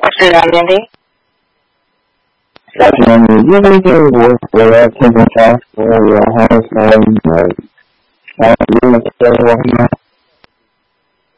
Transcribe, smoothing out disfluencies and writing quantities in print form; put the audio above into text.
What's your identity? You can do work without taking tax for your house and like, you know,